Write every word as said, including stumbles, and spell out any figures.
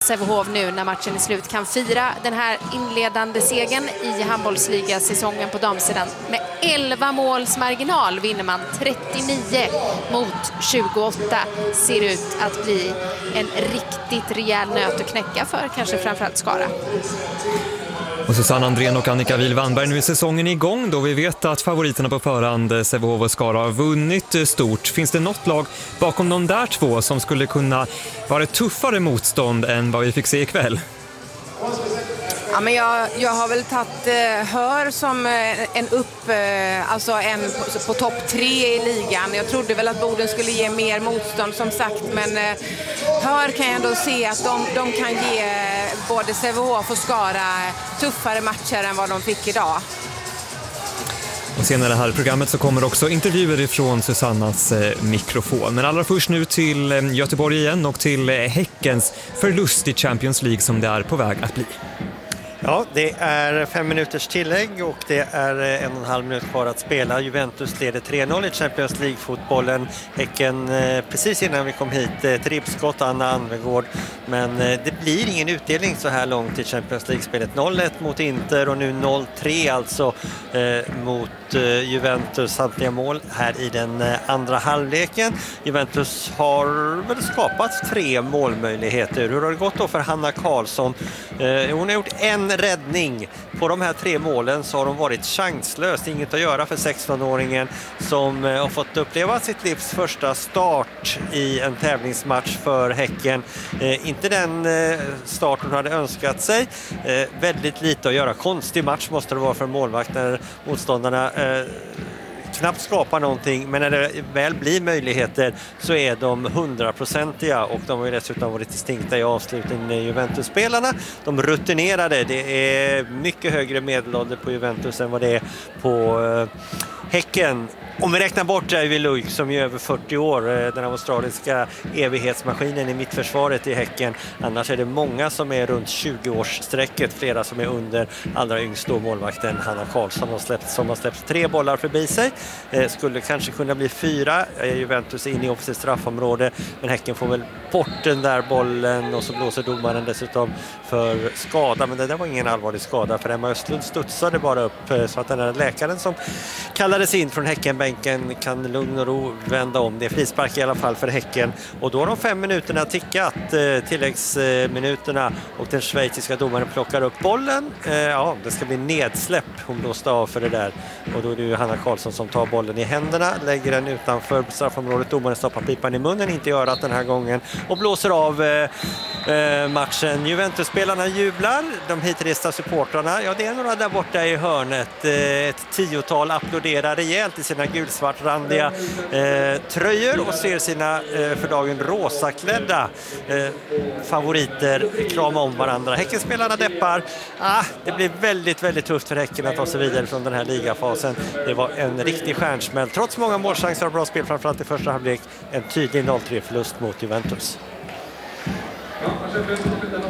Sävehof nu när matchen är slut kan fira den här inledande segern i handbollsligasäsongen på damsidan. Med elva måls marginal vinner man trettionio mot tjugoåtta. Ser ut att bli en riktigt rejäl nöt att knäcka för kanske framförallt Skara. Och Susanne Andrén och Annika Wihl-Wannberg, nu är säsongen igång då vi vet att favoriterna på förhand Sävehof och Skara har vunnit stort. Finns det något lag bakom de där två som skulle kunna vara ett tuffare motstånd än vad vi fick se ikväll? Ja, men jag, jag har väl tagit eh, Hör som eh, en upp, eh, alltså en på, på topp tre i ligan. Jag trodde väl att Boden skulle ge mer motstånd som sagt, men eh, Hör kan jag ändå se att de, de kan ge eh, både Sävehof och Skara tuffare matcher än vad de fick idag. Och senare här i programmet så kommer också intervjuer ifrån Susannas eh, mikrofon. Men allra först nu till eh, Göteborg igen och till eh, Häckens förlust i Champions League som det är på väg att bli. Ja, det är fem minuters tillägg och det är en och en halv minut kvar att spela. Juventus leder tre noll i Champions League-fotbollen. Häcken precis innan vi kom hit, ett ribbskott, Anna Anvegård. Men det blir ingen utdelning så här långt i Champions League-spelet. noll ett mot Inter och nu noll tre alltså eh, mot eh, Juventus. Samtliga mål här i den eh, andra halvleken. Juventus har väl skapat tre målmöjligheter. Hur har det gått då för Hanna Karlsson? Eh, hon har gjort en räddning. På de här tre målen så har de varit chanslöst. Inget att göra för sexton-åringen som eh, har fått uppleva sitt livs första start i en tävlingsmatch för Häcken. Eh, inte den eh, start hon hade önskat sig. Eh, väldigt lite att göra. Konstig match måste det vara för målvakt när motståndarna eh, knappt skapar någonting, men när det väl blir möjligheter så är de hundraprocentiga och de har ju dessutom varit distinkta i avslutningen i Juventus-spelarna. De rutinerade, det är mycket högre medelålder på Juventus än vad det är på eh, Häcken. Om vi räknar bort Ivy Luik som är över fyrtio år, den australiska evighetsmaskinen i mittförsvaret i Häcken. Annars är det många som är runt tjugo-årssträcket, flera som är under, allra yngst då målvakten Hanna Karlsson har släppt, som har släppt tre bollar förbi sig. Eh, skulle kanske kunna bli fyra. Eh, Juventus är inne i offensivt straffområde, men Häcken får väl bort den där bollen och så blåser domaren dessutom för skada. Men det där var ingen allvarlig skada för Emma Östlund studsade bara upp eh, så att den här läkaren som kallades in från Häckenbänken kan lugn och ro vända om. Det är frispark i alla fall för Häcken. Och då har de fem minuterna tickat, tilläggsminuterna, och den schweiziska domaren plockar upp bollen. Ja, det ska bli nedsläpp. Hon blåste av för det där. Och då är det ju Hanna Karlsson som tar bollen i händerna, lägger den utanför straffområdet. Domaren stoppar pipan i munnen, inte gör att den här gången, och blåser av eh, matchen. Juventus-spelarna jublar. De hitresta supportrarna, ja det är några där borta i hörnet. Ett tiotal applåderar rejält i sina gulsvartrandiga eh, tröjor och ser sina eh, för dagen rosaklädda eh, favoriter krama om varandra. Häckenspelarna deppar. Ah, det blir väldigt, väldigt tufft för Häcken att ta sig vidare från den här ligafasen. Det var en riktig stjärnsmäll. Trots många målchanser och bra spel, framförallt i första halvlek, en tydlig noll tre förlust mot Juventus.